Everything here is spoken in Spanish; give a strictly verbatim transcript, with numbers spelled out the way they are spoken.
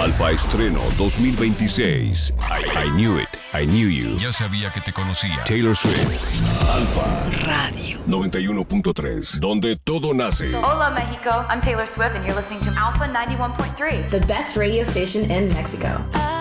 Alfa Estreno dos mil veintiséis. I, I Knew It, I Knew You. Ya sabía que te conocía. Taylor Swift. Alfa Radio noventa y uno punto tres, donde todo nace. Hola, Mexico. I'm Taylor Swift, and you're listening to Alpha ninety-one point three, the best radio station in Mexico.